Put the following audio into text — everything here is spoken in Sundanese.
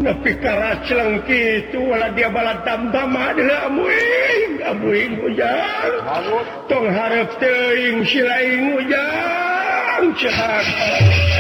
tapi karaclang gitu wala dia bala tamtama adalah amuing ujang tong harap teuing si lain ujang cehat